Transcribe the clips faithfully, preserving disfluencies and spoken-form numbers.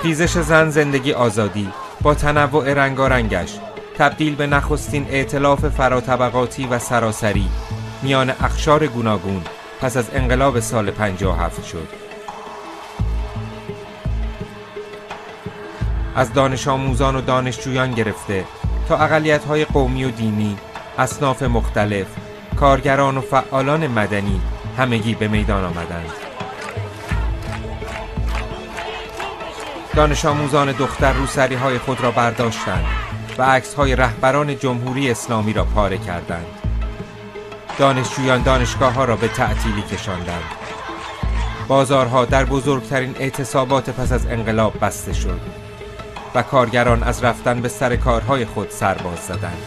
خیزش زن زندگی آزادی با تنوع رنگارنگش تبدیل به نخستین ائتلاف فراطبقاتی و سراسری میان اقشار گوناگون پس از انقلاب سال پنجاه و هفت شد. از دانش آموزان و دانشجویان گرفته تا اقلیت‌های قومی و دینی، اصناف مختلف، کارگران و فعالان مدنی همگی به میدان آمدند. دانش آموزان دختر روسری‌های خود را برداشتند و عکس‌های رهبران جمهوری اسلامی را پاره کردند. دانشجویان دانشگاه‌ها را به تعطیلی کشاندند. بازارها در بزرگترین اعتصابات پس از انقلاب بسته شد و کارگران از رفتن به سر کارهای خود سرباز زدند.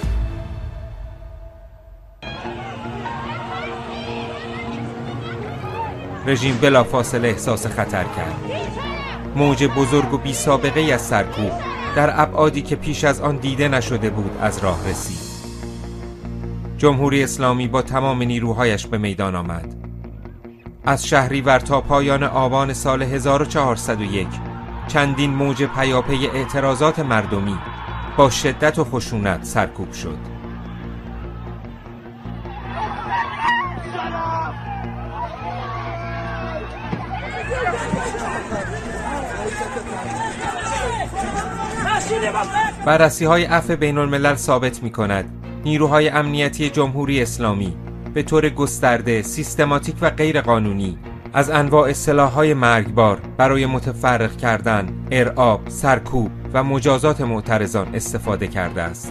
رژیم بلافاصله احساس خطر کرد. موج بزرگ و بی سابقه از سرکوب در ابعادی که پیش از آن دیده نشده بود از راه رسید. جمهوری اسلامی با تمام نیروهایش به میدان آمد. از شهریور تا پایان آبان سال هزار و چهارصد و یک چندین موج پیاپی اعتراضات مردمی با شدت و خشونت سرکوب شد. بررسی‌های عفو بین الملل ثابت می‌کند نیروهای امنیتی جمهوری اسلامی به طور گسترده، سیستماتیک و غیرقانونی از انواع سلاح‌های مرگبار برای متفرق کردن، ارعاب، سرکوب و مجازات معترضان استفاده کرده است.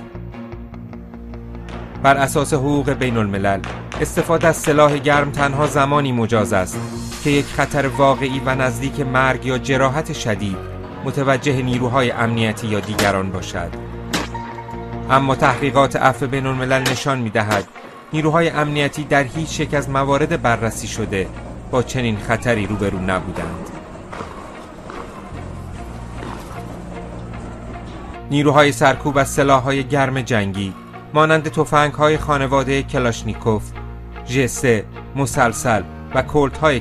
بر اساس حقوق بین الملل، استفاده از سلاح گرم تنها زمانی مجاز است که یک خطر واقعی و نزدیک مرگ یا جراحت شدید متوجه نیروهای امنیتی یا دیگران باشد. اما تحقیقات عفو بین الملل نشان می‌دهد نیروهای امنیتی در هیچ یک از موارد بررسی شده با چنین خطری روبرو نبودند. نیروهای سرکوب از سلاح‌های گرم جنگی مانند تفنگ‌های خانواده کلاشنیکوف، ژ سه، مسلسل و کلت‌های